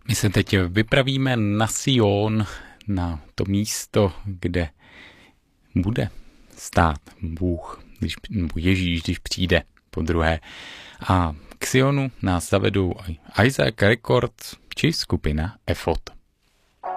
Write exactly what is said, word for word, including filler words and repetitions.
My se teď vypravíme na Sion, na to místo, kde bude stát Bůh, když, nebo Ježíš, když přijde po druhé. A k Sionu nás zavedou Isaac Records či skupina Efod.